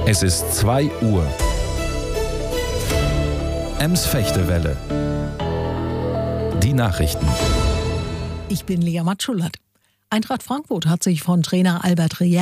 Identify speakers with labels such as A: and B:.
A: Es ist 2 Uhr. Ems-Fechtewelle. Die Nachrichten.
B: Ich bin Lea Matschullat. Eintracht Frankfurt hat sich von Trainer Albert Rejär